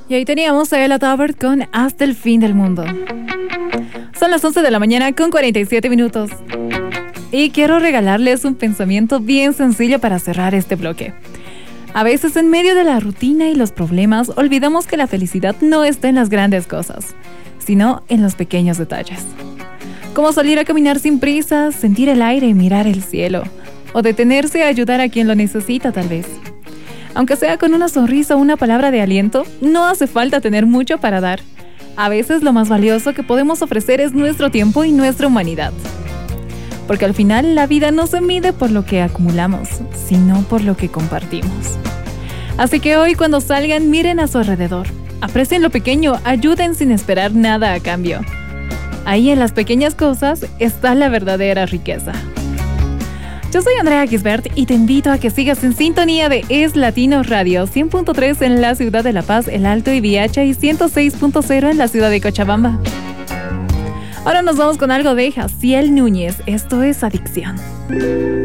Y ahí teníamos a Ella Tarbert con Hasta el fin del mundo. Son las 11 de la mañana con 47 minutos. Y quiero regalarles un pensamiento bien sencillo para cerrar este bloque. A veces en medio de la rutina y los problemas olvidamos que la felicidad no está en las grandes cosas, sino en los pequeños detalles. Como salir a caminar sin prisa, sentir el aire y mirar el cielo, o detenerse a ayudar a quien lo necesita tal vez. Aunque sea con una sonrisa o una palabra de aliento, no hace falta tener mucho para dar. A veces lo más valioso que podemos ofrecer es nuestro tiempo y nuestra humanidad. Porque al final la vida no se mide por lo que acumulamos, sino por lo que compartimos. Así que hoy cuando salgan, miren a su alrededor. Aprecien lo pequeño, ayuden sin esperar nada a cambio. Ahí en las pequeñas cosas está la verdadera riqueza. Yo soy Andrea Gisbert y te invito a que sigas en sintonía de Es Latino Radio, 100.3 en la ciudad de La Paz, El Alto y Viacha y 106.0 en la ciudad de Cochabamba. Ahora nos vamos con algo de Jaciel Núñez. Esto es Adicción.